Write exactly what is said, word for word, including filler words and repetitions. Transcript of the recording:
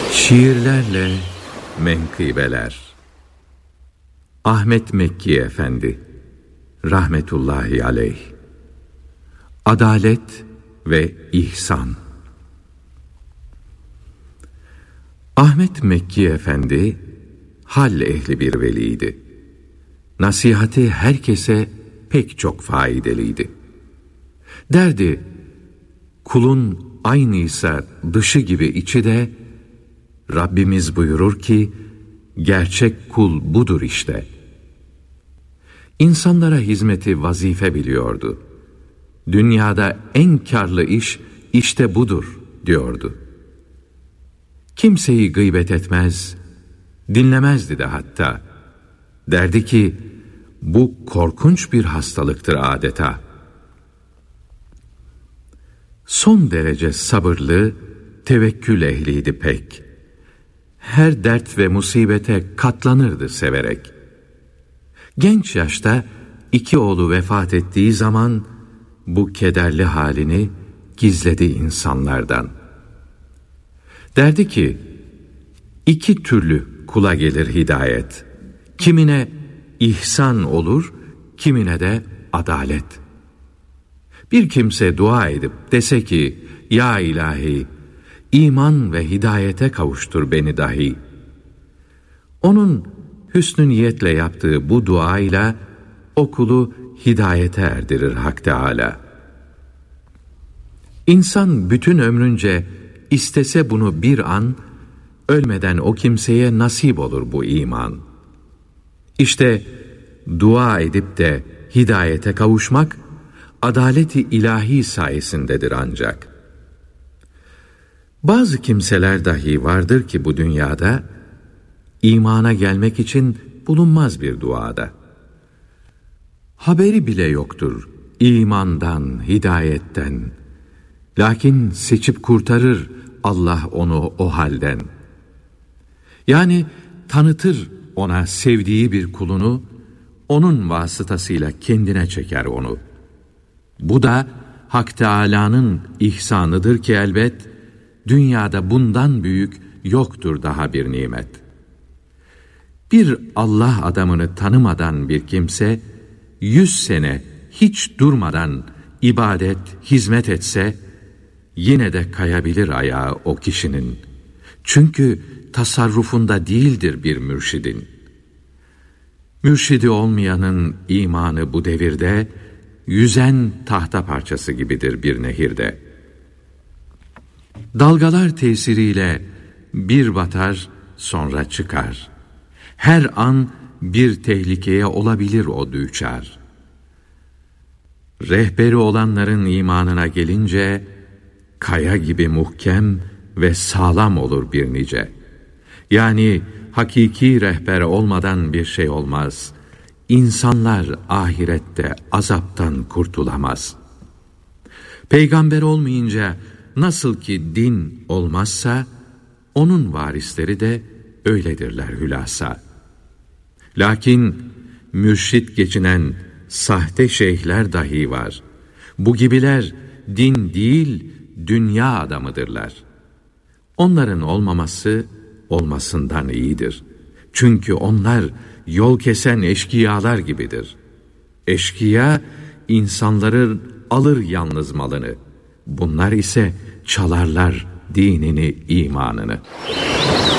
Şiirlerle menkıbeler. Ahmet Mekki Efendi rahmetullahi aleyh. Adalet ve ihsan. Ahmet Mekki Efendi hal ehli bir veliydi. Nasihati herkese pek çok faydeliydi. Derdi, kulun aynıysa dışı gibi içi de, Rabbimiz buyurur ki, gerçek kul budur işte. İnsanlara hizmeti vazife biliyordu. Dünyada en karlı iş işte budur diyordu. Kimseyi gıybet etmez, dinlemezdi de hatta. Derdi ki, bu korkunç bir hastalıktır adeta. Son derece sabırlı, tevekkül ehliydi pek. Her dert ve musibete katlanırdı severek. Genç yaşta iki oğlu vefat ettiği zaman bu kederli halini gizledi insanlardan. Derdi ki, iki türlü kula gelir hidayet. Kimine ihsan olur, kimine de adalet. Bir kimse dua edip dese ki, ya ilahi, iman ve hidayete kavuştur beni dahi. Onun hüsnü niyetle yaptığı bu duayla o kulu hidayete erdirir Hak Teâlâ. İnsan bütün ömrünce istese bunu bir an, ölmeden o kimseye nasip olur bu iman. İşte dua edip de hidayete kavuşmak, adaleti ilahi sayesindedir ancak. Bazı kimseler dahi vardır ki bu dünyada, imana gelmek için bulunmaz bir duada. Haberi bile yoktur imandan, hidayetten. Lakin seçip kurtarır Allah onu o halden. Yani tanıtır ona sevdiği bir kulunu, onun vasıtasıyla kendine çeker onu. Bu da Hak Teâlâ'nın ihsanıdır ki elbet, dünyada bundan büyük yoktur daha bir nimet. Bir Allah adamını tanımadan bir kimse, yüz sene hiç durmadan ibadet, hizmet etse, yine de kayabilir ayağı o kişinin. Çünkü tasarrufunda değildir bir mürşidin. Mürşidi olmayanın imanı bu devirde, yüzen tahta parçası gibidir bir nehirde. Dalgalar tesiriyle bir batar sonra çıkar. Her an bir tehlikeye olabilir o düçar. Rehberi olanların imanına gelince, kaya gibi muhkem ve sağlam olur bir nice. Yani hakiki rehber olmadan bir şey olmaz. İnsanlar ahirette azaptan kurtulamaz. Peygamber olmayınca nasıl ki din olmazsa, onun varisleri de öyledirler hülasa. Lakin mürşit geçinen sahte şeyhler dahi var. Bu gibiler din değil, dünya adamıdırlar. Onların olmaması olmasından iyidir. Çünkü onlar yol kesen eşkıyalar gibidir. Eşkıya insanları alır yalnız malını. Bunlar ise çalarlar dinini, imanını.